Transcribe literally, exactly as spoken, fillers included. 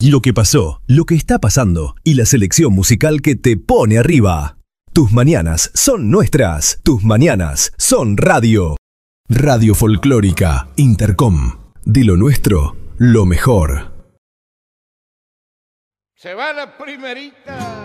lo que pasó, lo que está pasando y la selección musical que te pone arriba. Tus mañanas son nuestras. Tus mañanas son radio. Radio Folclórica Intercom. De lo nuestro, lo mejor. Se va la primerita.